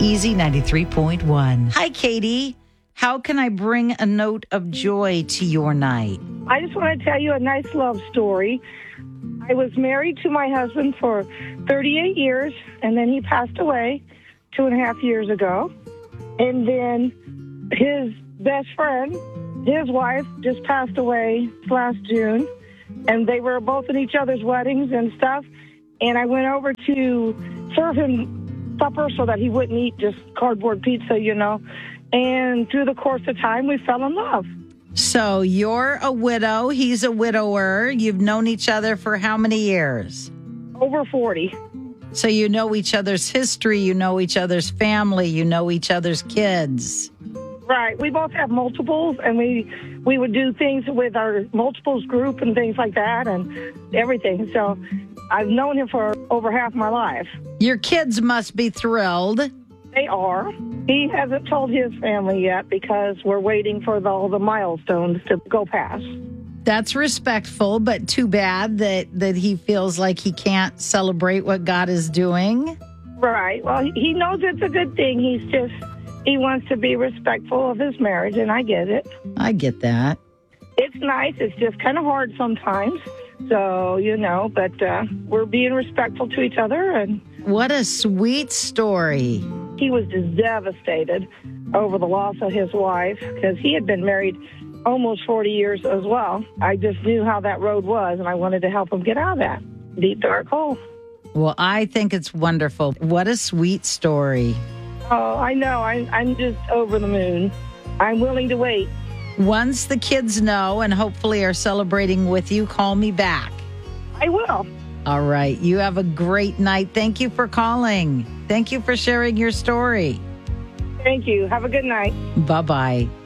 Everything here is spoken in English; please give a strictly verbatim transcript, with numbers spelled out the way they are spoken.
Easy ninety-three point one. Hi, Katie. How can I bring a note of joy to your night? I just want to tell you a nice love story. I was married to my husband for thirty-eight years, and then he passed away two and a half years ago. And then his best friend, his wife, just passed away last June, and they were both at each other's weddings and stuff. And I went over to serve him supper so that he wouldn't eat just cardboard pizza, you know. And through the course of time, we fell in love. So you're a widow. He's a widower. You've known each other for how many years? Over forty. So you know each other's history. You know each other's family. You know each other's kids. Right. We both have multiples, and we we would do things with our multiples group and things like that and everything. So I've known him for over half my life. Your kids must be thrilled. They are. He hasn't told his family yet because we're waiting for the, all the milestones to go past. That's respectful, but too bad that, that he feels like he can't celebrate what God is doing. Right. Well, he, he knows it's a good thing. He's just, he wants to be respectful of his marriage, and I get it. I get that. It's nice. It's just kind of hard sometimes. So, you know, but uh, we're being respectful to each other. And what a sweet story. He was just devastated over the loss of his wife because he had been married almost forty years as well. I just knew how that road was, and I wanted to help him get out of that deep, dark hole. Well, I think it's wonderful. What a sweet story. Oh, I know. I, I'm just over the moon. I'm willing to wait. Once the kids know and hopefully are celebrating with you, call me back. I will. All right. You have a great night. Thank you for calling. Thank you for sharing your story. Thank you. Have a good night. Bye-bye.